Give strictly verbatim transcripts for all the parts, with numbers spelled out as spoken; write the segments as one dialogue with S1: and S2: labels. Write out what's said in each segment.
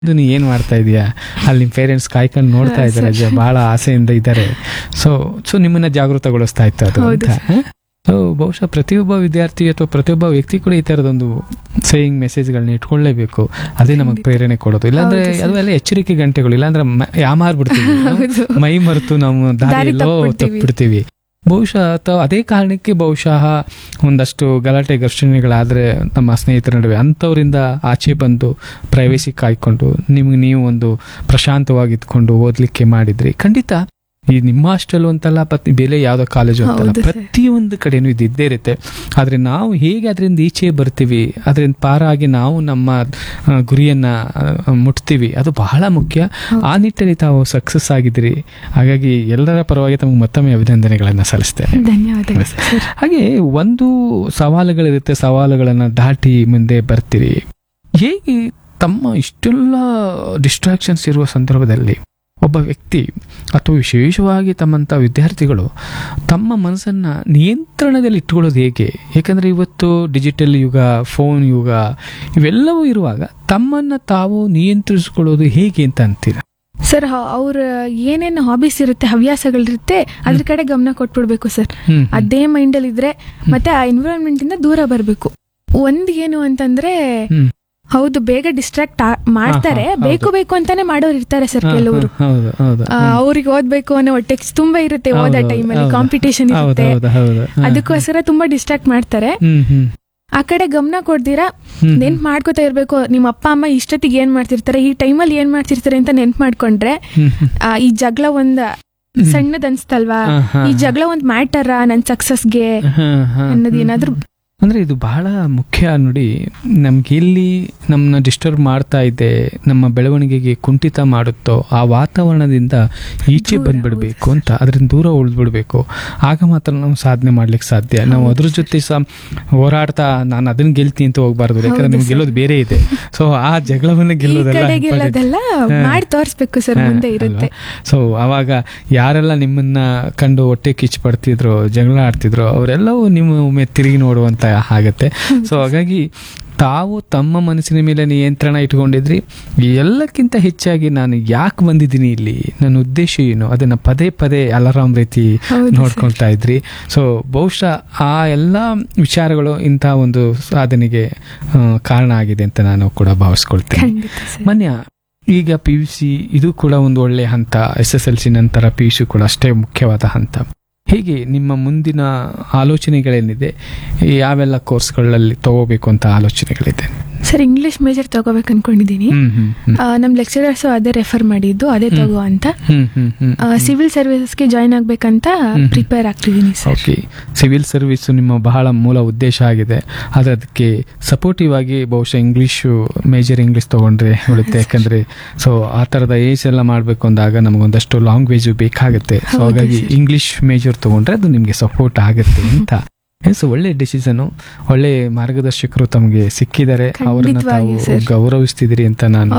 S1: ಇದು ನೀ ಏನ್ ಮಾಡ್ತಾ ಇದೀಯಾ, ಅಲ್ಲಿ ನಿಮ್ಮ ಪೇರೆಂಟ್ಸ್ ಕಾಯ್ಕೊಂಡು ನೋಡ್ತಾ ಇದ್ದಾರೆ, ಬಹಳ ಆಸೆಯಿಂದ ಇದ್ದಾರೆ. ಸೊ ಸೊ ನಿಮ್ಮನ್ನ ಜಾಗೃತಗೊಳಿಸ್ತಾ ಇತ್ತು ಅದು ಅಂತ. ಸೊ ಬಹುಶಃ ಪ್ರತಿಯೊಬ್ಬ ವಿದ್ಯಾರ್ಥಿ ಅಥವಾ ಪ್ರತಿಯೊಬ್ಬ ವ್ಯಕ್ತಿ ಕೂಡ ಈ ತರದೊಂದು ಸೇಯಿಂಗ್ ಮೆಸೇಜ್ಗಳನ್ನ ಇಟ್ಕೊಳ್ಳೇಬೇಕು. ಅದೇ ನಮಗೆ ಪ್ರೇರಣೆ ಕೊಡೋದು. ಇಲ್ಲಾಂದ್ರೆ ಅದು ಎಲ್ಲ ಎಚ್ಚರಿಕೆ ಗಂಟೆಗಳು. ಇಲ್ಲಾಂದ್ರೆ ಯಾಮಾರ್ಬಿಡ್ತೀವಿ, ಮೈ ಮರೆತು ನಾವು ದಾರಿಯಲ್ಲೋ ತಪ್ಪಿಡ್ತೀವಿ. ಬಹುಶಃ ಅಥವಾ ಅದೇ ಕಾರಣಕ್ಕೆ ಬಹುಶಃ ಒಂದಷ್ಟು ಗಲಾಟೆ ಘರ್ಷಣೆಗಳಾದ್ರೆ ನಮ್ಮ ಸ್ನೇಹಿತರ ನಡುವೆ, ಅಂಥವರಿಂದ ಆಚೆ ಬಂದು ಪ್ರೈವೇಸಿ ಕಾಯ್ಕೊಂಡು ನಿಮ್ಗೆ ನೀವು ಒಂದು ಪ್ರಶಾಂತವಾಗಿ ಇದ್ಕೊಂಡು ಓದ್ಲಿಕ್ಕೆ ಮಾಡಿದ್ರಿ. ಖಂಡಿತ ಈ ನಿಮ್ಮ ಹಾಸ್ಟೆಲ್ ಅಂತಲ್ಲ, ಪ್ರತಿ ಬೇರೆ ಯಾವ್ದೋ ಕಾಲೇಜು ಅಂತಲ್ಲ, ಪ್ರತಿಯೊಂದು ಕಡೆನೂ ಇದು ಇದ್ದೇ ಇರುತ್ತೆ. ಆದ್ರೆ ನಾವು ಹೇಗೆ ಅದರಿಂದ ಈಚೆ ಬರ್ತೀವಿ, ಅದರಿಂದ ಪಾರಾಗಿ ನಾವು ನಮ್ಮ ಗುರಿಯನ್ನ ಮುಟ್ತೀವಿ, ಅದು ಬಹಳ ಮುಖ್ಯ. ಆ ನಿಟ್ಟಿನಲ್ಲಿ ತಾವು ಸಕ್ಸಸ್ ಆಗಿದ್ದೀರಿ. ಹಾಗಾಗಿ ಎಲ್ಲರ ಪರವಾಗಿ ತಮಗೆ ಮತ್ತೊಮ್ಮೆ ಅಭಿನಂದನೆಗಳನ್ನ ಸಲ್ಲಿಸ್ತೇನೆ.
S2: ಧನ್ಯವಾದಗಳು.
S1: ಹಾಗೆ ಒಂದು ಸವಾಲುಗಳಿರುತ್ತೆ, ಸವಾಲುಗಳನ್ನ ದಾಟಿ ಮುಂದೆ ಬರ್ತೀರಿ. ಹೇಗೆ ತಮ್ಮ ಇಷ್ಟೆಲ್ಲ ಡಿಸ್ಟ್ರಾಕ್ಷನ್ಸ್ ಇರುವ ಸಂದರ್ಭದಲ್ಲಿ ಒಬ್ಬ ವ್ಯಕ್ತಿ ಅಥವಾ ವಿಶೇಷವಾಗಿ ತಮ್ಮಂಥ ವಿದ್ಯಾರ್ಥಿಗಳು ತಮ್ಮ ಮನಸ್ಸನ್ನ ನಿಯಂತ್ರಣದಲ್ಲಿ ಇಟ್ಕೊಳ್ಳೋದು ಹೇಗೆ? ಯಾಕಂದ್ರೆ ಇವತ್ತು ಡಿಜಿಟಲ್ ಯುಗ, ಫೋನ್ ಯುಗ ಇವೆಲ್ಲವೂ ಇರುವಾಗ ತಮ್ಮನ್ನ ತಾವು ನಿಯಂತ್ರಿಸಿಕೊಳ್ಳೋದು ಹೇಗೆ ಅಂತ ಅಂತೀರಾ?
S2: ಸರ್, ಅವ್ರ ಏನೇನು ಹಾಬೀಸ್ ಇರುತ್ತೆ, ಹವ್ಯಾಸಗಳಿರುತ್ತೆ, ಅದ್ರ ಕಡೆ ಗಮನ ಕೊಟ್ಬಿಡ್ಬೇಕು ಸರ್. ಅದೇ ಮೈಂಡ್ ಅಲ್ಲಿ ಇದ್ರೆ ಮತ್ತೆ ಆ ಎನ್ವಿರಾನ್ಮೆಂಟ್ ಇಂದ ದೂರ ಬರ್ಬೇಕು. ಒಂದ್ ಏನು ಅಂತಂದ್ರೆ, ಹೌದು, ಬೇಗ ಡಿಸ್ಟ್ರಾಕ್ಟ್ ಮಾಡ್ತಾರೆ, ಬೇಕು ಬೇಕು ಅಂತಾನೆ ಮಾಡೋರು ಇರ್ತಾರೆ ಸರ್ ಕೆಲವರು. ಅವ್ರಿಗೆ ಓದ್ಬೇಕು ಅನ್ನೋ ಹೊಟ್ಟೆ ತುಂಬಾ ಇರುತ್ತೆ, ಓದೋ ಟೈಮಲ್ಲಿ ಕಾಂಪಿಟೇಷನ್ ಇರುತ್ತೆ, ಅದಕ್ಕೋಸ್ಕರ ತುಂಬಾ ಡಿಸ್ಟ್ರಾಕ್ಟ್ ಮಾಡ್ತಾರೆ. ಆ ಕಡೆ ಗಮನ ಕೊಡ್ದಿರಾ ನೆನ್ಪ್ ಮಾಡ್ಕೋತಾ ಇರ್ಬೇಕು. ನಿಮ್ಮ ಅಪ್ಪ ಅಮ್ಮ ಇಷ್ಟೊತ್ತಿಗೆ ಏನ್ ಮಾಡ್ತಿರ್ತಾರೆ, ಈ ಟೈಮಲ್ಲಿ ಏನ್ ಮಾಡ್ತಿರ್ತಾರೆ ಅಂತ ನೆನ್ಪ್ ಮಾಡ್ಕೊಂಡ್ರೆ, ಈ ಜಗಳ ಒಂದ್ ಸಣ್ಣದ್ ಅನ್ಸ್ತಲ್ವಾ, ಈ ಜಗಳ ಒಂದ್ ಮ್ಯಾಟರ ನನ್ ಸಕ್ಸಸ್ಗೆ ಅನ್ನೋದು ಏನಾದ್ರು.
S1: ಅಂದ್ರೆ ಇದು ಬಹಳ ಮುಖ್ಯ ನೋಡಿ. ನಮ್ಗೆ ಎಲ್ಲಿ ನಮ್ಮನ್ನ ಡಿಸ್ಟರ್ಬ್ ಮಾಡ್ತಾ ಇದೆ, ನಮ್ಮ ಬೆಳವಣಿಗೆಗೆ ಕುಂಠಿತ ಮಾಡುತ್ತೋ ಆ ವಾತಾವರಣದಿಂದ ಈಚೆ ಬಂದ್ಬಿಡ್ಬೇಕು ಅಂತ, ಅದರಿಂದ ದೂರ ಉಳಿದ್ಬಿಡ್ಬೇಕು. ಆಗ ಮಾತ್ರ ನಾವು ಸಾಧನೆ ಮಾಡ್ಲಿಕ್ಕೆ ಸಾಧ್ಯ. ನಾವು ಅದ್ರ ಜೊತೆ ಸಹ ಹೋರಾಡ್ತಾ ನಾನು ಅದನ್ನ ಗೆಲ್ತೀನಿ ಅಂತ ಹೋಗ್ಬಾರ್ದು. ಯಾಕಂದ್ರೆ ನಿಮ್ಗೆ ಗೆಲ್ಲೋದು ಬೇರೆ ಇದೆ. ಸೊ ಆ ಜಗಳವನ್ನ ಗೆಲ್ಲೋದೆಲ್ಲ
S2: ಮಾಡಿ ತೋರಿಸ್ಬೇಕು ಸರ್, ಮುಂದೆ ಇರುತ್ತೆ.
S1: ಸೊ ಅವಾಗ ಯಾರೆಲ್ಲ ನಿಮ್ಮನ್ನ ಕಂಡು ಹೊಟ್ಟೆ ಕಿಚ್ಚು ಪಡ್ತಿದ್ರು, ಜಗಳ ಆಡ್ತಿದ್ರು, ಅವರೆಲ್ಲವೂ ನಿಮ್ಮ ಒಮ್ಮೆ ತಿರುಗಿ ನೋಡುವಂತ ಆಗತ್ತೆ. ಸೊ ಹಾಗಾಗಿ ತಾವು ತಮ್ಮ ಮನಸ್ಸಿನ ಮೇಲೆ ನಿಯಂತ್ರಣ ಇಟ್ಕೊಂಡಿದ್ರಿ. ಎಲ್ಲಕ್ಕಿಂತ ಹೆಚ್ಚಾಗಿ ನಾನು ಯಾಕೆ ಬಂದಿದ್ದೀನಿ ಇಲ್ಲಿ, ನನ್ನ ಉದ್ದೇಶ ಏನು, ಅದನ್ನ ಪದೇ ಪದೇ ಅಲಾರಾಮ್ ರೀತಿ ನೋಡ್ಕೊಳ್ತಾ ಇದ್ರಿ. ಸೊ ಬಹುಶಃ ಆ ಎಲ್ಲ ವಿಚಾರಗಳು ಇಂಥ ಒಂದು ಸಾಧನೆಗೆ ಕಾರಣ ಆಗಿದೆ ಅಂತ ನಾನು ಕೂಡ ಭಾವಿಸ್ಕೊಳ್ತೇನೆ. ಮನ್ಯ ಈಗ ಪಿ ಯು ಸಿ ಇದು ಕೂಡ ಒಂದು ಒಳ್ಳೆ ಹಂತ. ಎಸ್ ಎಸ್ ಎಲ್ ಸಿ ನಂತರ ಪಿ ಯು ಸಿ ಕೂಡ ಅಷ್ಟೇ ಮುಖ್ಯವಾದ ಹಂತ. ಹೇಗೆ ನಿಮ್ಮ ಮುಂದಿನ ಆಲೋಚನೆಗಳೇನಿದೆ, ಯಾವೆಲ್ಲ ಕೋರ್ಸ್ಗಳಲ್ಲಿ ತಗೋಬೇಕು ಅಂತ ಆಲೋಚನೆಗಳಿದೆ?
S2: ಸರ್, ಇಂಗ್ಲಿಷ್ ಮೇಜರ್ ತಗೋಬೇಕು ಅನ್ಕೊಂಡಿದ್ದೀನಿ. ನಮ್ ಲೆಕ್ಚರರ್ಸ್ ಅದೇ ರೆಫರ್ ಮಾಡಿದ್ದು, ಅದೇ ತಗೋ ಅಂತ. ಸಿವಿಲ್ ಸರ್ವಿಸಸ್ಗೆ ಜಾಯ್ನ್ ಆಗ್ಬೇಕಂತ prepare ಆಗ್ತಿದ್ದೀನಿ sir.
S1: Okay, civil service ನಿಮ್ಮ ಬಹಳ ಮೂಲ ಉದ್ದೇಶ ಆಗಿದೆ. ಆದ್ರೆ ಅದಕ್ಕೆ ಸಪೋರ್ಟಿವ್ ಆಗಿ ಬಹುಶಃ ಇಂಗ್ಲಿಷ್ ಮೇಜರ್ ಇಂಗ್ಲಿಷ್ ತಗೊಂಡ್ರೆ ಉಳಿತೆ. ಯಾಕಂದ್ರೆ ಸೊ ಆ ತರದ ಏಜ್ ಎಲ್ಲ ಮಾಡ್ಬೇಕು ಅಂದಾಗ ನಮಗೊಂದಷ್ಟು ಲ್ಯಾಂಗ್ವೇಜ್ ಬೇಕಾಗುತ್ತೆ. ಸೊ ಹಾಗಾಗಿ ಇಂಗ್ಲಿಷ್ ಮೇಜರ್ ತಗೊಂಡ್ರೆ ಅದು ನಿಮ್ಗೆ ಸಪೋರ್ಟ್ ಆಗುತ್ತೆ ಅಂತ. ಸೊ ಒಳ್ಳೆ ಡಿಸಿಷನ್, ಒಳ್ಳೆ ಮಾರ್ಗದರ್ಶಕರು ತಮಗೆ ಸಿಕ್ಕಿದ್ದಾರೆ. ಅವರನ್ನ ತಾವು ಗೌರವಿಸ್ತಿದ್ರಿ ಅಂತ ನಾನು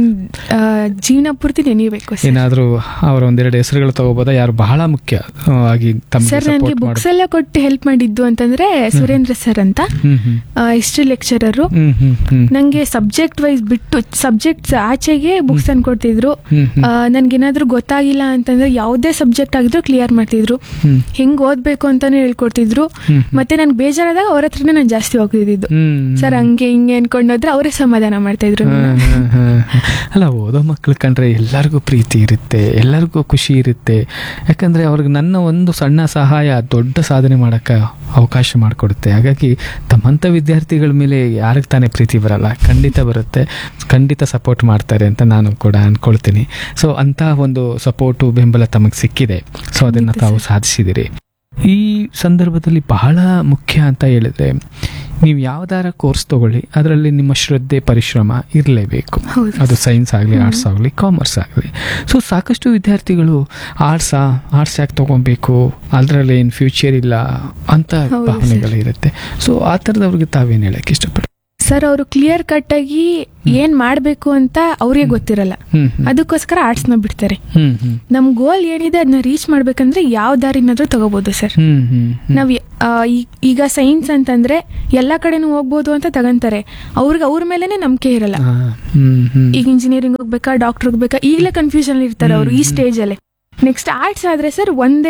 S2: ಜೀವನ ಪೂರ್ತಿ ನೆನೀಬೇಕು.
S1: ಏನಾದ್ರೂ ಅವರ ಒಂದೆರಡು ಹೆಸರುಗಳು ತಗೋಬೋದಾ? ಯಾರು ಬಹಳ ಮುಖ್ಯ ಆಗಿ
S2: ಸರ್ ನನಗೆ ಬುಕ್ಸ್ ಎಲ್ಲ ಕೊಟ್ಟು ಹೆಲ್ಪ್ ಮಾಡಿದ್ದು ಅಂತಂದ್ರೆ ಸುರೇಂದ್ರ ಸರ್ ಅಂತ, ಹಿಸ್ಟ್ರಿ ಲೆಕ್ಚರರು. ನಂಗೆ ಸಬ್ಜೆಕ್ಟ್ ವೈಸ್ ಬಿಟ್ಟು ಸಬ್ಜೆಕ್ಟ್ಸ್ ಆಚೆಗೆ ಬುಕ್ಸ್ ಅನ್ನು ಕೊಡ್ತಿದ್ರು. ನನ್ಗೇನಾದ್ರೂ ಗೊತ್ತಾಗಿಲ್ಲ ಅಂತಂದ್ರೆ ಯಾವುದೇ ಸಬ್ಜೆಕ್ಟ್ ಆಗಿದ್ರು ಕ್ಲಿಯರ್ ಮಾಡ್ತಿದ್ರು. ಹೆಂಗ್ ಓದ್ಬೇಕು ಅಂತಾನು ಹೇಳ್ಕೊಡ್ತಿದ್ರು. ಮತ್ತೆ ನನ್ಗೆ ಬೇಜಾರಾದಾಗ ಅವ್ರ ಹತ್ರನೇ ನಾನು ಜಾಸ್ತಿ ಹೋಗ್ತಿದ್ದು. ಸರ್ ಹಂಗೆ ಹಿಂಗೆ ಅನ್ಕೊಂಡೋದ್ರೆ ಅವರೇ ಸಮಾಧಾನ ಮಾಡ್ತಾ ಇದ್ರು.
S1: ಅಲ್ಲ, ಓದೋ ಮಕ್ಳು ಕಂಡ್ರೆ ಎಲ್ಲರಿಗೂ ಪ್ರೀತಿ ಇರುತ್ತೆ, ಎಲ್ಲರಿಗೂ ಖುಷಿ ಇರುತ್ತೆ. ಯಾಕಂದ್ರೆ ಅವ್ರಿಗೆ ನನ್ನ ಒಂದು ಸಣ್ಣ ಸಹಾಯ ದೊಡ್ಡ ಸಾಧನೆ ಮಾಡಕ್ಕ ಅವಕಾಶ ಮಾಡಿಕೊಡುತ್ತೆ. ಹಾಗಾಗಿ ತಮ್ಮಂಥ ವಿದ್ಯಾರ್ಥಿಗಳ ಮೇಲೆ ಯಾರಿಗೆ ತಾನೇ ಪ್ರೀತಿ ಬರಲ್ಲ? ಖಂಡಿತ ಬರುತ್ತೆ, ಖಂಡಿತ ಸಪೋರ್ಟ್ ಮಾಡ್ತಾರೆ ಅಂತ ನಾನು ಕೂಡ ಅನ್ಕೊಳ್ತೀನಿ. ಸೊ ಅಂತ ಒಂದು ಸಪೋರ್ಟು ಬೆಂಬಲ ತಮಗೆ ಸಿಕ್ಕಿದೆ. ಸೊ ಅದನ್ನ ತಾವು ಸಾಧಿಸಿದಿರಿ. ಈ ಸಂದರ್ಭದಲ್ಲಿ ಬಹಳ ಮುಖ್ಯ ಅಂತ ಹೇಳಿದ್ರೆ, ನೀವು ಯಾವ್ದಾರ ಕೋರ್ಸ್ ತಗೊಳ್ಳಿ, ಅದರಲ್ಲಿ ನಿಮ್ಮ ಶ್ರದ್ಧೆ ಪರಿಶ್ರಮ ಇರಲೇಬೇಕು. ಅದು ಸೈನ್ಸ್ ಆಗಲಿ, ಆರ್ಟ್ಸ್ ಆಗಲಿ, ಕಾಮರ್ಸ್ ಆಗಲಿ. ಸೊ ಸಾಕಷ್ಟು ವಿದ್ಯಾರ್ಥಿಗಳು ಆರ್ಟ್ಸಾ ಆರ್ಟ್ಸ್ ಯಾಕೆ ತಗೊಬೇಕು, ಅದರಲ್ಲಿ ಏನು ಫ್ಯೂಚರ್ ಇಲ್ಲ ಅಂತ ಭಾವನೆಗಳಿರುತ್ತೆ. ಸೊ ಆ ಥರದವ್ರಿಗೆ ತಾವೇನು ಹೇಳಕ್ಕೆ ಇಷ್ಟಪಡ್ತೀವಿ?
S2: ಸರ್ ಅವರು ಕ್ಲಿಯರ್ ಕಟ್ ಆಗಿ ಏನ್ ಮಾಡ್ಬೇಕು ಅಂತ ಅವ್ರಿಗೆ ಗೊತ್ತಿರಲ್ಲ, ಅದಕ್ಕೋಸ್ಕರ ಆರ್ಟ್ಸ್ ನ ಬಿಡ್ತಾರೆ. ನಮ್ ಗೋಲ್ ಏನಿದೆ ಅದನ್ನ ರೀಚ್ ಮಾಡ್ಬೇಕಂದ್ರೆ ಯಾವ ದಾರಿನಾದ್ರೂ ತಗೋಬಹುದು ಸರ್. ನಾವ್ ಈಗ ಸೈನ್ಸ್ ಅಂತಂದ್ರೆ ಎಲ್ಲಾ ಕಡೆನೂ ಹೋಗ್ಬೋದು ಅಂತ ತಗಂತಾರೆ, ಅವ್ರಿಗೆ ಅವ್ರ ಮೇಲೆನೆ ನಂಬಿಕೆ ಇರಲ್ಲ. ಈಗ ಇಂಜಿನಿಯರಿಂಗ್ ಹೋಗ್ಬೇಕಾ, ಡಾಕ್ಟರ್ ಹೋಗ್ಬೇಕಾ, ಈಗಲೇ ಕನ್ಫ್ಯೂಷನ್ ಇರ್ತಾರೆ ಅವರು ಈ ಸ್ಟೇಜ್ ಅಲ್ಲಿ. ನೆಕ್ಸ್ಟ್ ಆರ್ಟ್ಸ್ ಆದ್ರೆ ಸರ್ ಒಂದೇ,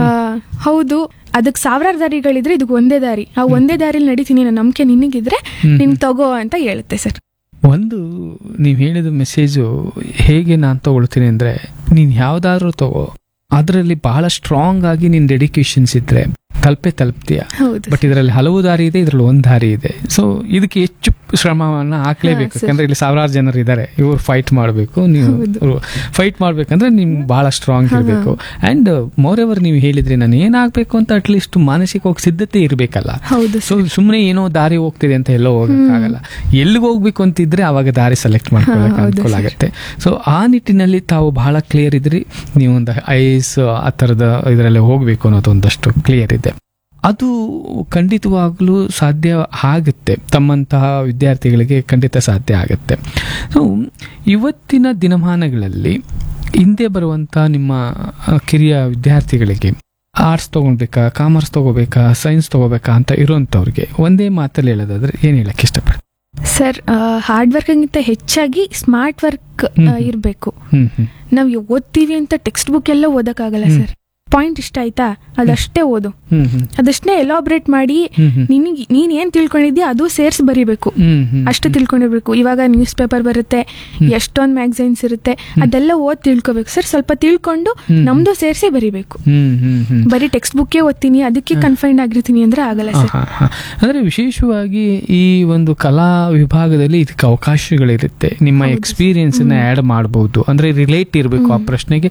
S2: ಹೌದು ಅದಕ್ಕೆ ಸಾವಿರಾರು ದಾರಿಗಳಿದ್ರೆ ಇದಕ್ಕೆ ಒಂದೇ ದಾರಿ, ಆ ಒಂದೇ ದಾರಿಲಿ ನಡೀತೀನಿ ಅನ್ನೋ ನಂಬಿಕೆ ನಿನಗಿದ್ರೆ ನಿನ್ ತಗೋ ಅಂತ ಹೇಳುತ್ತೆ ಸರ್.
S1: ಒಂದು ನೀವು ಹೇಳಿದ ಮೆಸೇಜು ಹೇಗೆ ನಾನು ತಗೊಳ್ತೀನಿ ಅಂದ್ರೆ, ನೀನ್ ಯಾವ್ದಾದ್ರು ತಗೋ, ಅದರಲ್ಲಿ ಬಹಳ ಸ್ಟ್ರಾಂಗ್ ಆಗಿ ನಿನ್ ಡೆಡಿಕೇಶನ್ಸ್ ಇದ್ರೆ ತಲುಪೆ ತಲುಪ್ತೀಯ. ಬಟ್ ಇದರಲ್ಲಿ ಹಲವು ದಾರಿ ಇದೆ, ಇದರಲ್ಲಿ ಒಂದ್ ದಾರಿ ಇದೆ. ಸೊ ಇದಕ್ಕೆ ಹೆಚ್ಚು ಶ್ರಮವನ್ನ ಹಾಕ್ಲೇಬೇಕು, ಯಾಕಂದ್ರೆ ಇಲ್ಲಿ ಸಾವಿರಾರು ಜನರು ಇದ್ದಾರೆ, ಇವ್ರು ಫೈಟ್ ಮಾಡಬೇಕು. ನೀವು ಫೈಟ್ ಮಾಡ್ಬೇಕಂದ್ರೆ ನಿಮ್ಗೆ ಬಹಳ ಸ್ಟ್ರಾಂಗ್ ಇರಬೇಕು. ಅಂಡ್ ಮೋರ್ ಎವರ್ ನೀವು ಹೇಳಿದ್ರಿ ನಾನು ಏನಾಗ್ಬೇಕು ಅಂತ ಅಟ್ಲೀಸ್ಟ್ ಮಾನಸಿಕವಾಗಿ ಸಿದ್ಧತೆ ಇರ್ಬೇಕಲ್ಲ. ಸೊ ಸುಮ್ಮನೆ ಏನೋ ದಾರಿ ಹೋಗ್ತಿದೆ ಅಂತ ಎಲ್ಲೋ ಹೋಗಕ್ಕಾಗಲ್ಲ, ಎಲ್ಲಿಗೆ ಹೋಗ್ಬೇಕು ಅಂತಿದ್ರೆ ಅವಾಗ ದಾರಿ ಸೆಲೆಕ್ಟ್ ಮಾಡ್ಕೊಳಕ್ ಅನುಕೂಲ ಆಗುತ್ತೆ. ಸೊ ಆ ನಿಟ್ಟಿನಲ್ಲಿ ತಾವು ಬಹಳ ಕ್ಲಿಯರ್ ಇದ್ರಿ, ನೀವು ಒಂದು ಐ ಎ ಎಸ್ ಆ ಥರದ ಇದರಲ್ಲಿ ಹೋಗ್ಬೇಕು ಅನ್ನೋದು ಒಂದಷ್ಟು ಕ್ಲಿಯರ್ ಇದೆ. ಅದು ಖಂಡಿತವಾಗ್ಲೂ ಸಾಧ್ಯ ಆಗುತ್ತೆ, ತಮ್ಮಂತಹ ವಿದ್ಯಾರ್ಥಿಗಳಿಗೆ ಖಂಡಿತ ಸಾಧ್ಯ ಆಗುತ್ತೆ. ಸೊ ಇವತ್ತಿನ ದಿನಮಾನಗಳಲ್ಲಿ ಹಿಂದೆ ಬರುವಂಥ ನಿಮ್ಮ ಕಿರಿಯ ವಿದ್ಯಾರ್ಥಿಗಳಿಗೆ ಆರ್ಟ್ಸ್ ತಗೊಳ್ಬೇಕಾ, ಕಾಮರ್ಸ್ ತಗೋಬೇಕಾ, ಸೈನ್ಸ್ ತಗೋಬೇಕಾ ಅಂತ ಇರುವಂಥವ್ರಿಗೆ ಒಂದೇ ಮಾತಲ್ಲಿ ಹೇಳೋದಾದ್ರೆ ಏನು ಹೇಳಕ್ಕೆ ಇಷ್ಟಪಡ್ತೀನಿ?
S2: ಸರ್, ಹಾರ್ಡ್ ವರ್ಕ್ಗಿಂತ ಹೆಚ್ಚಾಗಿ ಸ್ಮಾರ್ಟ್ ವರ್ಕ್ ಇರಬೇಕು. ನಾವು ಓದ್ತೀವಿ ಅಂತ ಟೆಕ್ಸ್ಟ್ ಬುಕ್ ಎಲ್ಲ ಓದಕ್ಕಾಗಲ್ಲ ಸರ್. ಪಾಯಿಂಟ್ ಇಷ್ಟ ಆಯ್ತಾ, ಅದಷ್ಟೇ ಓದು, ಅದಷ್ಟೇ ಎಲಾಬ್ರೇಟ್ ಮಾಡಿ ನಿನಗೆ ನೀನ್ ಏನ್ ತಿಳ್ಕೊಂಡಿದ್ಯಾ ಅದು ಸೇರ್ಸಿ ಬರಿಬೇಕು, ಅಷ್ಟು ತಿಳ್ಕೊಂಡಿರ್ಬೇಕು. ಇವಾಗ ನ್ಯೂಸ್ ಪೇಪರ್ ಬರುತ್ತೆ, ಎಷ್ಟೊಂದ್ ಮ್ಯಾಗಝೈನ್ಸ್ ಇರುತ್ತೆ, ಅದೆಲ್ಲ ಓದ್ ತಿಳ್ಕೊಬೇಕು ಸರ್. ಸ್ವಲ್ಪ ತಿಳ್ಕೊಂಡು ನಮ್ದು ಸೇರ್ಸಿ ಬರಿಬೇಕು. ಬರೀ ಟೆಕ್ಸ್ಟ್ ಬುಕ್ಕೇ ಓದ್ತೀನಿ, ಅದಕ್ಕೆ ಕನ್ಫೈನ್ಡ್ ಆಗಿರ್ತೀನಿ ಅಂದ್ರೆ ಆಗಲ್ಲ ಸರ್.
S1: ಅಂದ್ರೆ ವಿಶೇಷವಾಗಿ ಈ ಒಂದು ಕಲಾ ವಿಭಾಗದಲ್ಲಿ ಇದಕ್ಕೆ ಅವಕಾಶಗಳಿರುತ್ತೆ, ನಿಮ್ಮ ಎಕ್ಸ್ಪೀರಿಯನ್ಸ್ ನ ಆಡ್ ಮಾಡಬಹುದು. ಅಂದ್ರೆ ರಿಲೇಟ್ ಇರಬೇಕು ಆ ಪ್ರಶ್ನೆಗೆ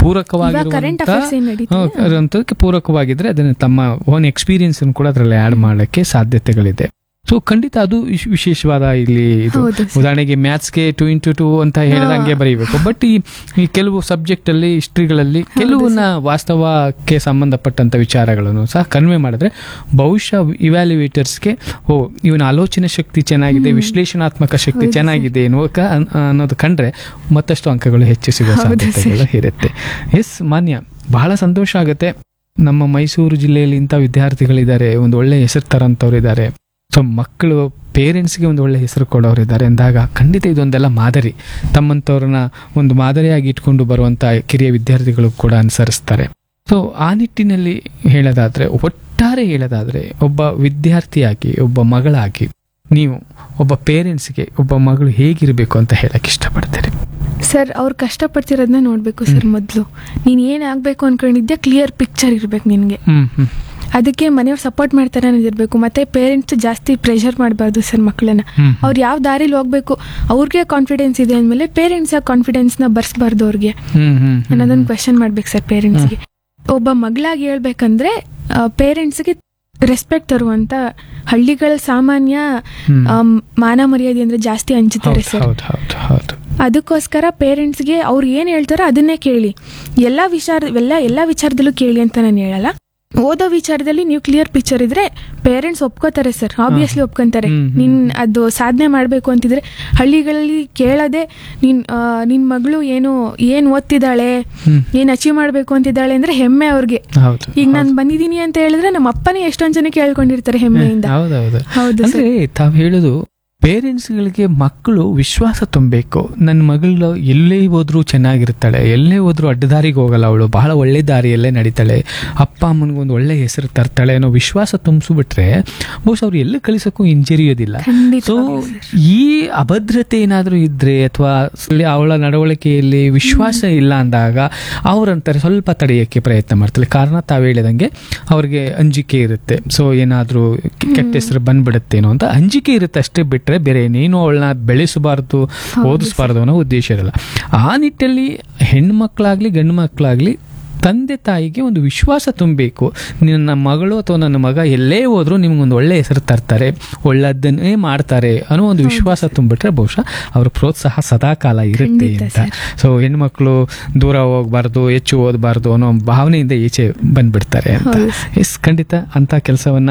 S1: ಪೂರಕವಾಗಿರುವಂತ ಪೂರಕವಾಗಿದ್ರೆ ಅದನ್ನ ತಮ್ಮ ಓನ್ ಎಕ್ಸ್ಪೀರಿಯನ್ಸ್ ಕೂಡ ಅದರಲ್ಲಿ ಆಡ್ ಮಾಡಕ್ಕೆ ಸಾಧ್ಯತೆಗಳಿದೆ. ಸೊ ಖಂಡಿತ ಅದು ವಿಶೇಷವಾದ ಇಲ್ಲಿ ಇದು. ಉದಾಹರಣೆಗೆ ಮ್ಯಾಥ್ಸ್ಗೆ ಟು ಇಂಟು ಟು ಅಂತ ಹೇಳಿದಂಗೆ ಬರೀಬೇಕು. ಬಟ್ ಈ ಕೆಲವು ಸಬ್ಜೆಕ್ಟ್ ಅಲ್ಲಿ ಹಿಸ್ಟ್ರಿಗಳಲ್ಲಿ ಕೆಲವನ್ನ ವಾಸ್ತವಕ್ಕೆ ಸಂಬಂಧಪಟ್ಟಂತ ವಿಚಾರಗಳನ್ನು ಸಹ ಕನ್ವೆ ಮಾಡಿದ್ರೆ ಬಹುಶಃ ಇವ್ಯಾಲ್ಯುಯೇಟರ್ಸ್ಗೆ ಓ ಇವನ ಆಲೋಚನೆ ಶಕ್ತಿ ಚೆನ್ನಾಗಿದೆ, ವಿಶ್ಲೇಷಣಾತ್ಮಕ ಶಕ್ತಿ ಚೆನ್ನಾಗಿದೆ ಎನ್ನುವ ಅನ್ನೋದು ಕಂಡ್ರೆ ಮತ್ತಷ್ಟು ಅಂಕಗಳು ಹೆಚ್ಚು ಸಿಗುವ ಸಾಧ್ಯತೆಗಳು ಇರುತ್ತೆ. ಎಸ್ ಮಾನ್ಯ, ಬಹಳ ಸಂತೋಷ ಆಗುತ್ತೆ. ನಮ್ಮ ಮೈಸೂರು ಜಿಲ್ಲೆಯಲ್ಲಿ ಇಂಥ ವಿದ್ಯಾರ್ಥಿಗಳಿದ್ದಾರೆ, ಒಂದು ಒಳ್ಳೆ ಹೆಸರು ತರಂತವ್ರು ಇದ್ದಾರೆ. ಸೊ ಮಕ್ಕಳು ಪೇರೆಂಟ್ಸ್ಗೆ ಒಂದು ಒಳ್ಳೆ ಹೆಸರು ಕೊಡೋರಿದ್ದಾರೆ ಅಂದಾಗ ಖಂಡಿತ ಇದೊಂದೆಲ್ಲ ಮಾದರಿ, ತಮ್ಮಂಥವ್ರನ್ನ ಒಂದು ಮಾದರಿಯಾಗಿ ಇಟ್ಕೊಂಡು ಬರುವಂಥ ಕಿರಿಯ ವಿದ್ಯಾರ್ಥಿಗಳು ಕೂಡ ಅನುಸರಿಸ್ತಾರೆ. ಸೊ ಆ ನಿಟ್ಟಿನಲ್ಲಿ ಹೇಳೋದಾದ್ರೆ, ಒಟ್ಟಾರೆ ಹೇಳೋದಾದ್ರೆ, ಒಬ್ಬ ವಿದ್ಯಾರ್ಥಿಯಾಗಿ, ಒಬ್ಬ ಮಗಳಾಗಿ ನೀವು ಒಬ್ಬ ಪೇರೆಂಟ್ಸ್ಗೆ ಒಬ್ಬ ಮಗಳು ಹೇಗಿರಬೇಕು ಅಂತ ಹೇಳಕ್ ಇಷ್ಟಪಡ್ತೀರಿ?
S2: ಸರ್, ಅವ್ರು ಕಷ್ಟಪಡ್ತಿರೋದನ್ನ ನೋಡ್ಬೇಕು ಸರ್. ಮೊದಲು ನೀನ್ ಏನ್ ಆಗ್ಬೇಕು ಅನ್ಕೊಂಡಿದ್ದೆ ಕ್ಲಿಯರ್ ಪಿಕ್ಚರ್ ಇರ್ಬೇಕು ನಿನ್ಗೆ. ಅದಕ್ಕೆ ಮನೆಯವ್ರು ಸಪೋರ್ಟ್ ಮಾಡ್ತಾರೆ ಅನ್ನೋದಿರ್ಬೇಕು. ಮತ್ತೆ ಪೇರೆಂಟ್ಸ್ ಜಾಸ್ತಿ ಪ್ರೆಷರ್ ಮಾಡಬಾರ್ದು ಸರ್ ಮಕ್ಕಳನ್ನ. ಅವ್ರು ಯಾವ ದಾರಿಲಿ ಹೋಗ್ಬೇಕು, ಅವ್ರಿಗೆ ಕಾನ್ಫಿಡೆನ್ಸ್ ಇದೆ ಅಂದ್ಮೇಲೆ ಪೇರೆಂಟ್ಸ್ ಆ ಕಾನ್ಫಿಡೆನ್ಸ್ ನ ಬರ್ಸ್ಬಾರ್ದು ಅವ್ರಿಗೆ ಅನ್ನೋದನ್ನ ಕ್ವೆಶನ್ ಮಾಡ್ಬೇಕು ಸರ್ ಪೇರೆಂಟ್ಸ್ಗೆ. ಒಬ್ಬ ಮಗಳಾಗಿ ಹೇಳ್ಬೇಕಂದ್ರೆ ಪೇರೆಂಟ್ಸ್ಗೆ ರೆಸ್ಪೆಕ್ಟ್ ತರುವಂತ ಹಳ್ಳಿಗಳ ಸಾಮಾನ್ಯ ಮಾನ ಮರ್ಯಾದೆ ಅಂದ್ರೆ ಜಾಸ್ತಿ ಹಂಚುತ್ತಾರೆ ಸರ್. ಅದಕ್ಕೋಸ್ಕರ ಪೇರೆಂಟ್ಸ್ಗೆ ಅವ್ರು ಏನ್ ಹೇಳ್ತಾರೋ ಅದನ್ನೇ ಕೇಳಿ, ಎಲ್ಲಾ ವಿಚಾರ ಎಲ್ಲ ಎಲ್ಲಾ ವಿಚಾರದಲ್ಲೂ ಕೇಳಿ ಅಂತ ನಾನು ಹೇಳಲ್ಲ. ಓದೋ ವಿಚಾರದಲ್ಲಿ ನೀವು ಕ್ಲಿಯರ್ ಪಿಕ್ಚರ್ ಇದ್ರೆ ಪೇರೆಂಟ್ಸ್ ಒಪ್ಕೋತಾರೆ ಸರ್, ಆಬ್ವಿಯಸ್ಲಿ ಒಪ್ಕೊಂತಾರೆ. ನೀನ್ ಅದು ಸಾಧನೆ ಮಾಡ್ಬೇಕು ಅಂತಿದ್ರೆ ಹಳ್ಳಿಗಳಲ್ಲಿ ಕೇಳದೆ ನಿನ್ ನಿನ್ ಮಗಳು ಏನು ಏನ್ ಓದ್ತಿದ್ದಾಳೆ, ಏನ್ ಅಚೀವ್ ಮಾಡ್ಬೇಕು ಅಂತಿದ್ದಾಳೆ ಅಂದ್ರೆ ಹೆಮ್ಮೆ ಅವ್ರಿಗೆ. ಈಗ ನಾನ್ ಬಂದಿದ್ದೀನಿ ಅಂತ ಹೇಳಿದ್ರೆ ನಮ್ಮ ಅಪ್ಪನೇ ಎಷ್ಟೊಂದ್ ಜನ ಕೇಳ್ಕೊಂಡಿರ್ತಾರೆ ಹೆಮ್ಮೆಯಿಂದ. ಹೌದು
S1: ಸರ್, ತಾವ್ ಹೇಳುದು ಪೇರೆಂಟ್ಸ್ಗಳಿಗೆ ಮಕ್ಕಳು ವಿಶ್ವಾಸ ತುಂಬಬೇಕು. ನನ್ನ ಮಗಳು ಎಲ್ಲೇ ಹೋದ್ರೂ ಚೆನ್ನಾಗಿರ್ತಾಳೆ, ಎಲ್ಲೇ ಹೋದ್ರೂ ಅಡ್ಡದಾರಿಗೆ ಹೋಗಲ್ಲ, ಅವಳು ಬಹಳ ಒಳ್ಳೆ ದಾರಿಯಲ್ಲೇ ನಡೀತಾಳೆ, ಅಪ್ಪ ಅಮ್ಮನಿಗೊಂದು ಒಳ್ಳೆ ಹೆಸರು ತರ್ತಾಳೆ ಅನ್ನೋ ವಿಶ್ವಾಸ ತುಂಬಿಸ್ಬಿಟ್ರೆ ಬಹುಶಃ ಅವ್ರು ಎಲ್ಲೂ ಕಳಿಸೋಕ್ಕೂ ಹಿಂಜರಿಯೋದಿಲ್ಲ. ಸೊ ಈ ಅಭದ್ರತೆ ಏನಾದರೂ ಇದ್ರೆ ಅಥವಾ ಅವಳ ನಡವಳಿಕೆಯಲ್ಲಿ ವಿಶ್ವಾಸ ಇಲ್ಲ ಅಂದಾಗ ಅವ್ರಂತಾರೆ ಸ್ವಲ್ಪ ತಡೆಯೋಕ್ಕೆ ಪ್ರಯತ್ನ ಮಾಡ್ತಾಳೆ. ಕಾರಣ ತಾವು ಹೇಳಿದಂಗೆ ಅವ್ರಿಗೆ ಅಂಜಿಕೆ ಇರುತ್ತೆ. ಸೊ ಏನಾದರೂ ಕೆಟ್ಟ ಹೆಸರು ಬಂದ್ಬಿಡುತ್ತೇನೋ ಅಂತ ಅಂಜಿಕೆ ಇರುತ್ತೆ ಅಷ್ಟೇ, ಬಿಟ್ರೆ ಬೇರೆ ಏನೇನು ಅವಳನ್ನ ಬೆಳೆಸಬಾರ್ದು, ಓದಿಸಬಾರ್ದು ಅನ್ನೋ ಉದ್ದೇಶ ಇರಲ್ಲ. ಆ ನಿಟ್ಟಲ್ಲಿ ಹೆಣ್ಣು ಮಕ್ಕಳಾಗ್ಲಿ ಗಂಡು ಮಕ್ಕಳಾಗ್ಲಿ ತಂದೆ ತಾಯಿಗೆ ಒಂದು ವಿಶ್ವಾಸ ತುಂಬಬೇಕು. ನನ್ನ ಮಗಳು ಅಥವಾ ನನ್ನ ಮಗ ಎಲ್ಲೇ ಹೋದ್ರೂ ನಿಮ್ಗೊಂದು ಒಳ್ಳೆ ಹೆಸರು ತರ್ತಾರೆ, ಒಳ್ಳೆದನ್ನೇ ಮಾಡ್ತಾರೆ ಅನ್ನೋ ಒಂದು ವಿಶ್ವಾಸ ತುಂಬಿಟ್ರೆ ಬಹುಶಃ ಅವ್ರ ಪ್ರೋತ್ಸಾಹ ಸದಾಕಾಲ ಇರುತ್ತೆ ಅಂತ. ಸೊ ಹೆಣ್ಮಕ್ಳು ದೂರ ಹೋಗ್ಬಾರ್ದು, ಹೆಚ್ಚು ಓದಬಾರ್ದು ಅನ್ನೋ ಭಾವನೆಯಿಂದ ಈಚೆ ಬಂದ್ಬಿಡ್ತಾರೆ ಅಂತ. ಎಸ್, ಖಂಡಿತ ಅಂತ ಕೆಲಸವನ್ನ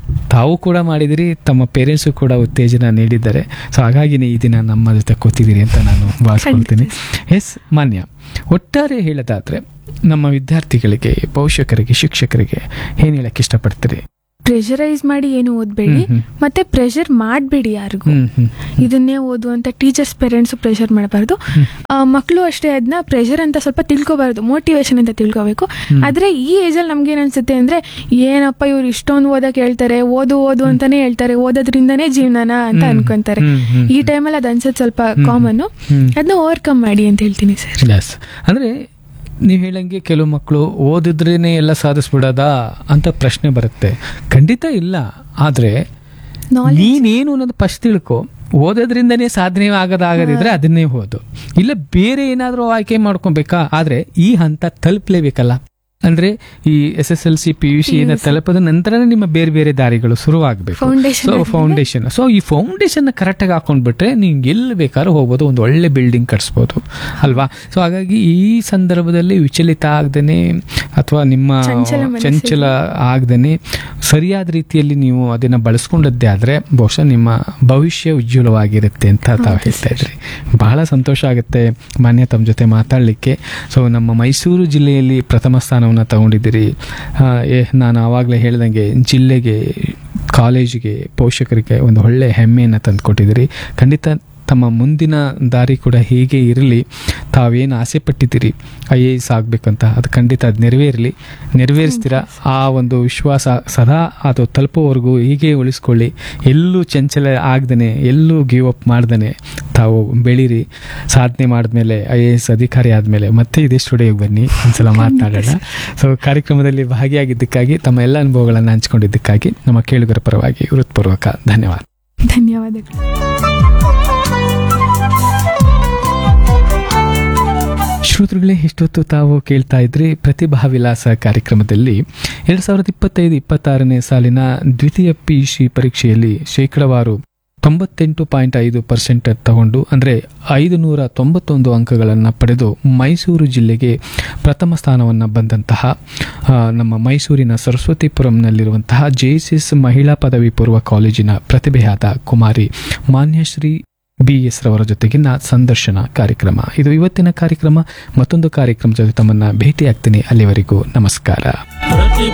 S1: ತಾವು ಕೂಡ ಮಾಡಿದಿರಿ, ತಮ್ಮ ಪೇರೆಂಟ್ಸು ಕೂಡ ಉತ್ತೇಜನ ನೀಡಿದ್ದಾರೆ. ಸೊ ಹಾಗಾಗಿನೇ ಈ ದಿನ ನಮ್ಮ ಜೊತೆ ಕೂತಿದ್ದೀರಿ ಅಂತ ನಾನು ಭಾವಿಸ್ಕೊಳ್ತೀನಿ. ಎಸ್ ಮಾನ್ಯ, ಒಟ್ಟಾರೆ ಹೇಳೋದಾದ್ರೆ ನಮ್ಮ ವಿದ್ಯಾರ್ಥಿಗಳಿಗೆ, ಪೋಷಕರಿಗೆ, ಶಿಕ್ಷಕರಿಗೆ ಏನು ಹೇಳಕ್ಕೆ ಇಷ್ಟಪಡ್ತೀರಿ?
S2: ಪ್ರೆಷರೈಸ್ ಮಾಡಿ ಏನು ಓದ್ಬೇಡಿ, ಮತ್ತೆ ಪ್ರೆಷರ್ ಮಾಡಬೇಡಿ ಯಾರಿಗೂ. ಇದನ್ನೇ ಓದು ಅಂತ ಟೀಚರ್ಸ್ ಪೇರೆಂಟ್ಸ್ ಪ್ರೆಷರ್ ಮಾಡಬಾರ್ದು. ಮಕ್ಕಳು ಅಷ್ಟೇ ಅದನ್ನ ಪ್ರೆಷರ್ ಅಂತ ಸ್ವಲ್ಪ ತಿಳ್ಕೊಬಾರ್ದು, ಮೋಟಿವೇಶನ್ ಅಂತ ತಿಳ್ಕೊಬೇಕು. ಆದ್ರೆ ಈ ಏಜ್ ಅಲ್ಲಿ ನಮ್ಗೆ ಏನ್ಸುತ್ತೆ ಅಂದ್ರೆ, ಏನಪ್ಪ ಇವ್ರು ಇಷ್ಟೊಂದು ಓದಕ್ ಹೇಳ್ತಾರೆ, ಓದು ಓದು ಅಂತಾನೆ ಹೇಳ್ತಾರೆ, ಓದೋದ್ರಿಂದಾನೇ ಜೀವನನ ಅಂತ ಅನ್ಕೊಂತಾರೆ. ಈ ಟೈಮಲ್ಲಿ ಅದು ಅನ್ಸೋದು ಸ್ವಲ್ಪ ಕಾಮನ್. ಅದನ್ನ ಓವರ್ಕಮ್ ಮಾಡಿ ಅಂತ ಹೇಳ್ತೀನಿ ಸರ್.
S1: ಅಂದ್ರೆ ನೀವು ಹೇಳಂಗೆ ಕೆಲವು ಮಕ್ಕಳು ಓದಿದ್ರೇನೆ ಎಲ್ಲ ಸಾಧಿಸ್ಬಿಡೋದಾ ಅಂತ ಪ್ರಶ್ನೆ ಬರುತ್ತೆ. ಖಂಡಿತ ಇಲ್ಲ. ಆದ್ರೆ ನೀನೇನು ಅನ್ನೋದು ಫಸ್ಟ್ ತಿಳ್ಕೊ. ಓದೋದ್ರಿಂದನೇ ಸಾಧನೆ ಆಗೋದಾಗದಿದ್ರೆ ಅದನ್ನೇ ಓದು, ಇಲ್ಲ ಬೇರೆ ಏನಾದರೂ ಆಯ್ಕೆ ಮಾಡ್ಕೊಬೇಕಾ. ಆದ್ರೆ ಈ ಹಂತ ತಲುಪಲೇಬೇಕಲ್ಲ. ಅಂದ್ರೆ ಈ S S L C P U C ತಲುಪದ ನಂತರನೇ ನಿಮ್ಮ ಬೇರೆ ಬೇರೆ ದಾರಿಗಳು ಶುರುವಾಗಬೇಕು. ಸೊ ಫೌಂಡೇಶನ್, ಸೊ ಈ ಫೌಂಡೇಶನ್ ಕರೆಕ್ಟ್ ಆಗಿ ಹಾಕೊಂಡ್ಬಿಟ್ರೆ ನೀವು ಎಲ್ಲಿ ಬೇಕಾದ್ರೂ ಹೋಗ್ಬೋದು, ಒಂದು ಒಳ್ಳೆ ಬಿಲ್ಡಿಂಗ್ ಕಟ್ಸ್ಬೋದು ಅಲ್ವಾ. ಸೊ ಹಾಗಾಗಿ ಈ ಸಂದರ್ಭದಲ್ಲಿ ವಿಚಲಿತ ಆಗದೇನೆ ಅಥವಾ ನಿಮ್ಮ ಚಂಚಲ ಆಗದೇನೆ ಸರಿಯಾದ ರೀತಿಯಲ್ಲಿ ನೀವು ಅದನ್ನ ಬಳಸ್ಕೊಂಡದ್ದೇ ಆದ್ರೆ ಬಹುಶಃ ನಿಮ್ಮ ಭವಿಷ್ಯ ಉಜ್ವಲವಾಗಿರುತ್ತೆ ಅಂತ ತಾವು ಹೇಳ್ತಾ ಇದ್ರಿ. ಬಹಳ ಸಂತೋಷ ಆಗುತ್ತೆ ಮಾನ್ಯ ತಮ್ಮ ಜೊತೆ ಮಾತಾಡಲಿಕ್ಕೆ. ಸೊ ನಮ್ಮ ಮೈಸೂರು ಜಿಲ್ಲೆಯಲ್ಲಿ ಪ್ರಥಮ ಸ್ಥಾನವನ್ನು ತಗೊಂಡಿದ್ದೀರಿ. ನಾನು ಆವಾಗಲೇ ಹೇಳ್ದಂಗೆ ಜಿಲ್ಲೆಗೆ, ಕಾಲೇಜಿಗೆ, ಪೋಷಕರಿಗೆ ಒಂದು ಒಳ್ಳೆ ಹೆಮ್ಮೆಯನ್ನು ತಂದುಕೊಟ್ಟಿದ್ದೀರಿ. ಖಂಡಿತ ತಮ್ಮ ಮುಂದಿನ ದಾರಿ ಕೂಡ ಹೀಗೆ ಇರಲಿ. ತಾವೇನು ಆಸೆ ಪಟ್ಟಿದ್ದೀರಿ ಐ ಎ ಎಸ್ ಆಗಬೇಕಂತ, ಅದು ಖಂಡಿತ ಅದು ನೆರವೇರಲಿ, ನೆರವೇರಿಸ್ತೀರಾ. ಆ ಒಂದು ವಿಶ್ವಾಸ ಸದಾ ಅದು ತಲುಪೋವರೆಗೂ ಹೀಗೆ ಉಳಿಸ್ಕೊಳ್ಳಿ. ಎಲ್ಲೂ ಚಂಚಲ ಆಗದೇ, ಎಲ್ಲೂ ಗಿವ್ ಅಪ್ ಮಾಡ್ದೇ ತಾವು ಬೆಳೀರಿ. ಸಾಧನೆ ಮಾಡಿದ್ಮೇಲೆ ಐ ಎ ಎಸ್ ಅಧಿಕಾರಿ ಆದಮೇಲೆ ಮತ್ತೆ ಇದೇ ಸ್ಟುಡಿಯೋಗೆ ಬನ್ನಿ, ಒಂದ್ಸಲ ಮಾತನಾಡೋಣ. ಸೊ ಕಾರ್ಯಕ್ರಮದಲ್ಲಿ ಭಾಗಿಯಾಗಿದ್ದಕ್ಕಾಗಿ, ತಮ್ಮ ಎಲ್ಲ ಅನುಭವಗಳನ್ನು ಹಂಚಿಕೊಂಡಿದ್ದಕ್ಕಾಗಿ ನಮ್ಮ ಕೇಳುಗರ ಪರವಾಗಿ ಹೃತ್ಪೂರ್ವಕ ಧನ್ಯವಾದ.
S2: ಧನ್ಯವಾದಗಳು.
S1: ಶ್ರೋತೃಗಳೇ, ಇಷ್ಟೊತ್ತು ತಾವು ಕೇಳ್ತಾ ಇದ್ರಿ ಪ್ರತಿಭಾ ವಿಲಾಸ ಕಾರ್ಯಕ್ರಮದಲ್ಲಿ ಎರಡ್ ಸಾವಿರದ ಇಪ್ಪತ್ತೈದು ಇಪ್ಪತ್ತಾರನೇ ಸಾಲಿನ ದ್ವಿತೀಯ ಪಿ ಯು ಸಿ ಪರೀಕ್ಷೆಯಲ್ಲಿ ಶೇಕಡವಾರು ತೊಂಬತ್ತೆಂಟು ಪಾಯಿಂಟ್ ಐದು ಪರ್ಸೆಂಟ್ ತಗೊಂಡು ಅಂದರೆ ಐದು ನೂರ ತೊಂಬತ್ತೊಂದು ಅಂಕಗಳನ್ನು ಪಡೆದು ಮೈಸೂರು ಜಿಲ್ಲೆಗೆ ಪ್ರಥಮ ಸ್ಥಾನವನ್ನು ಬಂದಂತಹ ನಮ್ಮ ಮೈಸೂರಿನ ಸರಸ್ವತಿಪುರಂನಲ್ಲಿರುವಂತಹ ಜೆ ಎಸ್ ಎಸ್ ಮಹಿಳಾ ಪದವಿ ಪೂರ್ವ ಕಾಲೇಜಿನ ಪ್ರತಿಭೆಯಾದ ಕುಮಾರಿ ಮಾನ್ಯಶ್ರೀ ಬಿ ಎಸ್ ರವರ ಜೊತೆಗಿನ ಸಂದರ್ಶನ ಕಾರ್ಯಕ್ರಮ ಇದು ಇವತ್ತಿನ ಕಾರ್ಯಕ್ರಮ. ಮತ್ತೊಂದು ಕಾರ್ಯಕ್ರಮದ ಜೊತೆ ತಮ್ಮನ್ನ ಭೇಟಿ ಆಗ್ತೀನಿ. ಅಲ್ಲಿವರೆಗೂ ನಮಸ್ಕಾರ.